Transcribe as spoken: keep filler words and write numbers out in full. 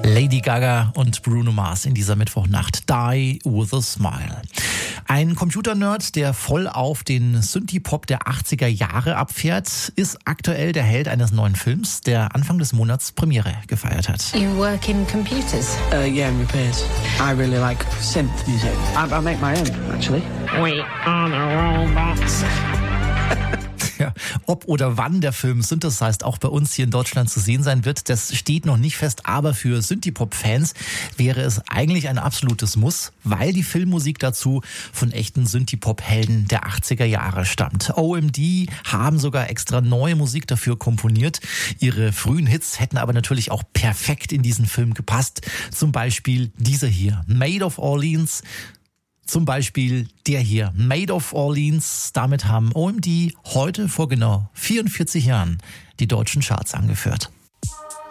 Lady Gaga und Bruno Mars in dieser Mittwochnacht. Die with a Smile. Ein Computernerd, der voll auf den Synthie-Pop der achtziger Jahre abfährt, ist aktuell der Held eines neuen Films, der Anfang des Monats Premiere gefeiert hat. You work in computers? Uh, yeah, in repairs. I really like synth music. I, I make my own, actually. We are the robots. Ja, ob oder wann der Film Synthesized auch bei uns hier in Deutschland zu sehen sein wird, das steht noch nicht fest, aber für Synthie-Pop-Fans wäre es eigentlich ein absolutes Muss, weil die Filmmusik dazu von echten Synthie-Pop-Helden der achtziger Jahre stammt. O M D haben sogar extra neue Musik dafür komponiert. Ihre frühen Hits hätten aber natürlich auch perfekt in diesen Film gepasst. Zum Beispiel dieser hier, Made of Orleans. Zum Beispiel der hier, Made of Orleans. Damit haben O M D heute vor genau vierundvierzig Jahren die deutschen Charts angeführt.